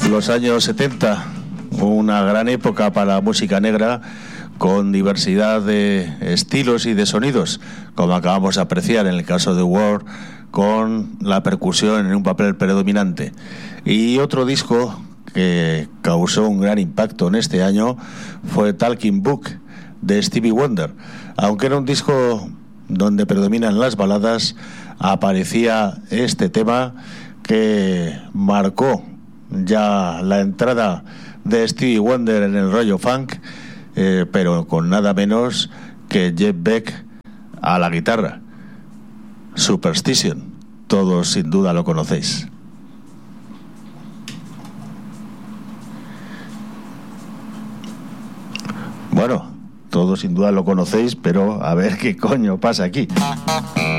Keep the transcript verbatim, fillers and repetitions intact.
Los años setenta, una gran época para la música negra, con diversidad de estilos y de sonidos, como acabamos de apreciar en el caso de War, con la percusión en un papel predominante. Y otro disco que causó un gran impacto en este año fue Talking Book de Stevie Wonder. Aunque era un disco donde predominan las baladas, aparecía este tema que marcó ya la entrada de Stevie Wonder en el rollo funk, eh, pero con nada menos que Jeff Beck a la guitarra. Superstition, todos sin duda lo conocéis. Bueno, todos sin duda lo conocéis, pero a ver qué coño pasa aquí.